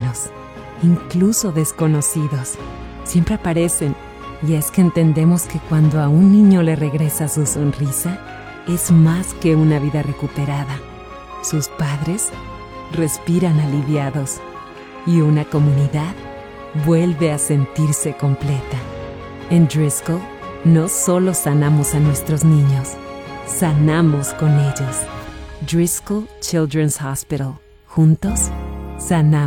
humanos, incluso desconocidos. Siempre aparecen, y es que entendemos que cuando a un niño le regresa su sonrisa, es más que una vida recuperada. Sus padres respiran aliviados y una comunidad vuelve a sentirse completa. En Driscoll no solo sanamos a nuestros niños, sanamos con ellos. Driscoll Children's Hospital. Juntos, sanamos.